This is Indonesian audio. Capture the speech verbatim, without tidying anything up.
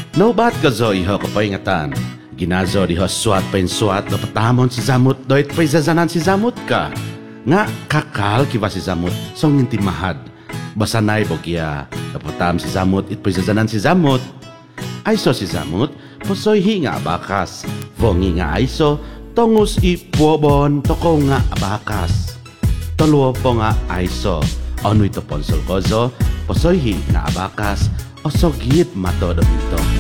Nobat gazo iho kapaingatan. Ginazo diho suat pain suat dapat tamon si zamut doit pay zazanan si zamut ka. Nga kakal kiwa si zamut song nginti mahad. Basanay bogya dapat tam si zamut it pay zazanan si zamut. Aiso si zamut posoy hi nga abakas. Vongi nga aiso tongus ipuobon toko nga abakas. Toluo po nga aiso. Ono ito ponsol kozo posoy hi nga abakas. Osogit mato dito.